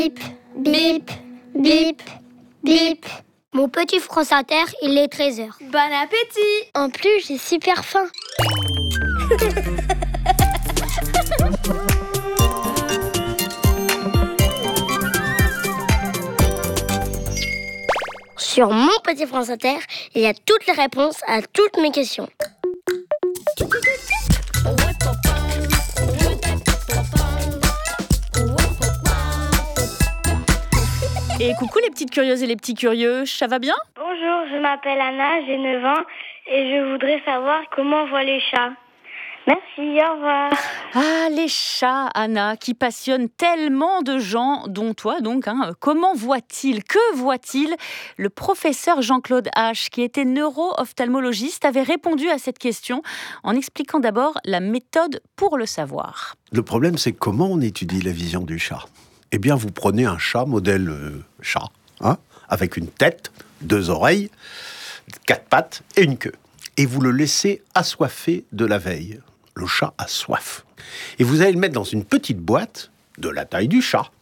Bip, bip, bip, bip. Mon petit France Inter, il est 13h. Bon appétit! En plus, j'ai super faim. Sur mon petit France Inter, il y a toutes les réponses à toutes mes questions. Et coucou les petites curieuses et les petits curieux, ça va bien ? Bonjour, je m'appelle Anna, j'ai 9 ans et je voudrais savoir comment voient les chats. Merci, au revoir. Ah, les chats, Anna, qui passionnent tellement de gens, dont toi donc. Comment voit-il ? Que voit-il ? Le professeur Jean-Claude H, qui était neuro-ophtalmologiste, avait répondu à cette question en expliquant d'abord la méthode pour le savoir. Le problème, c'est comment on étudie la vision du chat. Eh bien, vous prenez un chat, modèle chat, avec une tête, 2 oreilles, 4 pattes et une queue. Et vous le laissez assoiffé de la veille. Le chat a soif. Et vous allez le mettre dans une petite boîte de la taille du chat.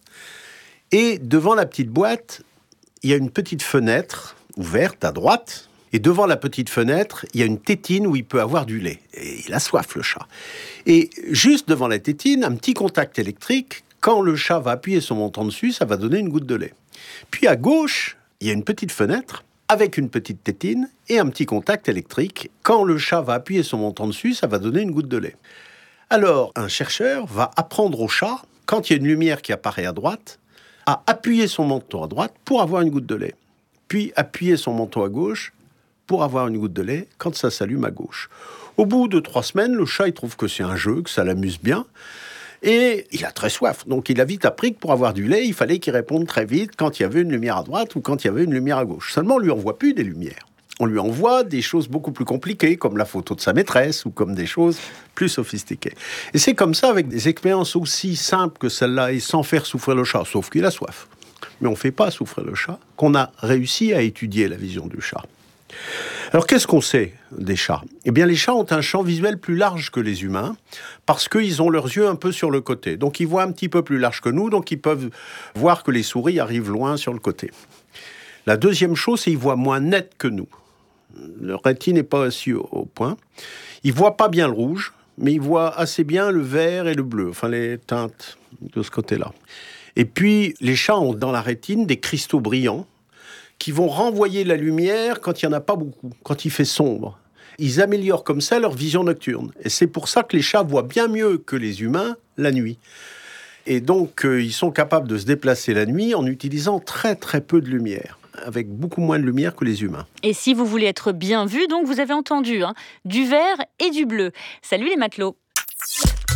Et devant la petite boîte, il y a une petite fenêtre ouverte à droite. Et devant la petite fenêtre, il y a une tétine où il peut avoir du lait. Et il a soif, le chat. Et juste devant la tétine, un petit contact électrique. Quand le chat va appuyer son menton dessus, ça va donner une goutte de lait. Puis à gauche, il y a une petite fenêtre avec une petite tétine et un petit contact électrique. Quand le chat va appuyer son menton dessus, ça va donner une goutte de lait. Alors, un chercheur va apprendre au chat, quand il y a une lumière qui apparaît à droite, à appuyer son menton à droite pour avoir une goutte de lait. Puis appuyer son menton à gauche pour avoir une goutte de lait quand ça s'allume à gauche. Au bout de 3 semaines, le chat il trouve que c'est un jeu, que ça l'amuse bien. Et il a très soif, donc il a vite appris que pour avoir du lait, il fallait qu'il réponde très vite quand il y avait une lumière à droite ou quand il y avait une lumière à gauche. Seulement, on lui envoie plus des lumières. On lui envoie des choses beaucoup plus compliquées, comme la photo de sa maîtresse ou comme des choses plus sophistiquées. Et c'est comme ça avec des expériences aussi simples que celle-là et sans faire souffrir le chat, sauf qu'il a soif. Mais on ne fait pas souffrir le chat, qu'on a réussi à étudier la vision du chat. Alors, qu'est-ce qu'on sait des chats ? Eh bien, les chats ont un champ visuel plus large que les humains parce qu'ils ont leurs yeux un peu sur le côté. Donc, ils voient un petit peu plus large que nous, donc ils peuvent voir que les souris arrivent loin sur le côté. La deuxième chose, c'est qu'ils voient moins net que nous. Leur rétine n'est pas aussi au point. Ils ne voient pas bien le rouge, mais ils voient assez bien le vert et le bleu, enfin les teintes de ce côté-là. Et puis, les chats ont dans la rétine des cristaux brillants qui vont renvoyer la lumière quand il n'y en a pas beaucoup, quand il fait sombre. Ils améliorent comme ça leur vision nocturne. Et c'est pour ça que les chats voient bien mieux que les humains la nuit. Et donc, ils sont capables de se déplacer la nuit en utilisant très très peu de lumière, avec beaucoup moins de lumière que les humains. Et si vous voulez être bien vu, donc vous avez entendu, du vert et du bleu. Salut les matelots.